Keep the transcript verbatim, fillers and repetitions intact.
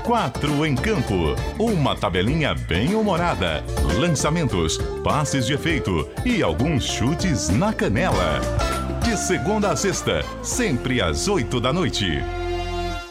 Quatro em Campo, uma tabelinha bem humorada, lançamentos, passes de efeito e alguns chutes na canela. De segunda a sexta, sempre às oito da noite.